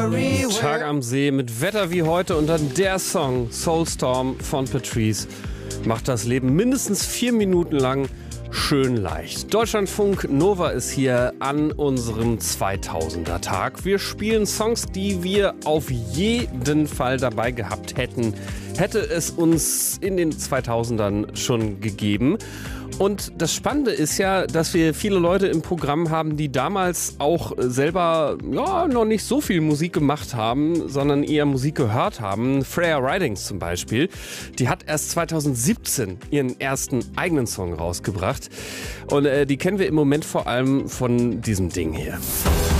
Tag am See mit Wetter wie heute und dann der Song Soulstorm von Patrice macht das Leben mindestens 4 Minuten lang schön leicht. Deutschlandfunk Nova ist hier an unserem 2000er Tag. Wir spielen Songs, die wir auf jeden Fall dabei gehabt hätten. Hätte es uns in den 2000ern schon gegeben. Und das Spannende ist ja, dass wir viele Leute im Programm haben, die damals auch selber noch nicht so viel Musik gemacht haben, sondern eher Musik gehört haben. Freya Ridings zum Beispiel, die hat erst 2017 ihren ersten eigenen Song rausgebracht. Und die kennen wir im Moment vor allem von diesem Ding hier.